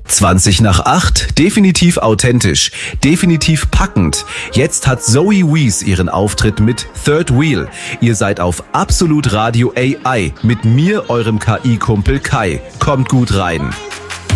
20 nach 8, definitiv authentisch, definitiv packend. Jetzt hat Zoe Wees ihren Auftritt mit Third Wheel. Ihr seid auf Absolut Radio AI mit mir, eurem KI-Kumpel Kai. Kommt gut rein.